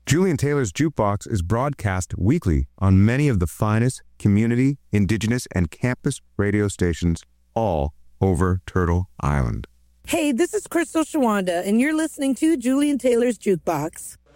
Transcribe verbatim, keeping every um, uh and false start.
Julian Taylor's Jukebox is broadcast weekly on many of the finest community, indigenous, and campus radio stations all over Turtle Island. Hey, this is Crystal Shawanda, and you're listening to Julian Taylor's Jukebox.